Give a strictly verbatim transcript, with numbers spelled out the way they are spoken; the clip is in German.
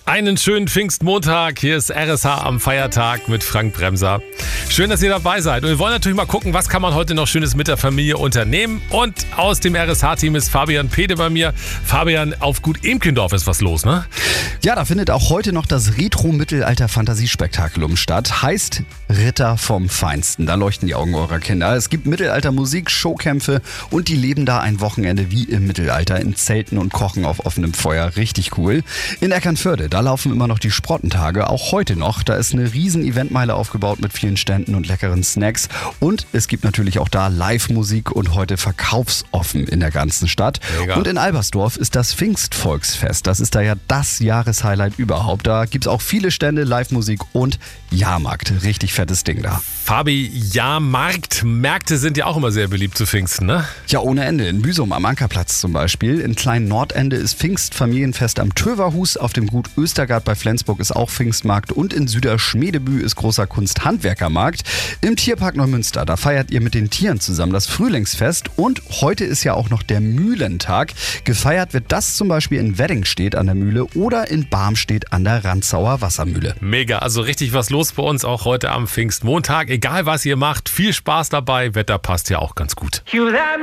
Einen schönen Pfingstmontag. Hier ist R S H am Feiertag mit Frank Bremser. Schön, dass ihr dabei seid. Und wir wollen natürlich mal gucken, was kann man heute noch Schönes mit der Familie unternehmen. Und aus dem R S H-Team ist Fabian Pede bei mir. Fabian, auf Gut Emkendorf ist was los, ne? Ja, da findet auch heute noch das Retro-Mittelalter-Fantasiespektakulum statt. Heißt Ritter vom Feinsten. Da leuchten die Augen eurer Kinder. Es gibt Mittelalter-Musik, Showkämpfe und die leben da ein Wochenende wie im Mittelalter in Zelten und kochen auf offenem Feuer. Richtig cool. In Eckernförde, da laufen immer noch die Sprottentage, auch heute noch. Da ist eine riesen Eventmeile aufgebaut mit vielen Ständen und leckeren Snacks. Und es gibt natürlich auch da Live-Musik und heute verkaufsoffen in der ganzen Stadt. Mega. Und in Albersdorf ist das Pfingstvolksfest. Das ist da ja das Jahreshighlight überhaupt. Da gibt es auch viele Stände, Live-Musik und Jahrmarkt. Richtig fettes Ding da. Fabi, Jahrmarkt. Märkte sind ja auch immer sehr beliebt zu Pfingsten, ne? Ja, ohne Ende. In Büsum am Ankerplatz zum Beispiel. In Klein Nordende ist Pfingstfamilienfest am Töverhus. Auf dem Gut Östergard bei Flensburg ist auch Pfingstmarkt. Und in Süderschmedebü ist großer Kunsthandwerkermarkt. Im Tierpark Neumünster, da feiert ihr mit den Tieren zusammen das Frühlingsfest. Und heute ist ja auch noch der Mühlentag. Gefeiert wird das zum Beispiel in Weddingstedt an der Mühle oder in Barmstedt an der Rantzauer Wassermühle. Mega, also richtig was los bei uns auch heute am Pfingstmontag. Egal was ihr macht, viel Spaß dabei. Wetter passt ja auch ganz gut.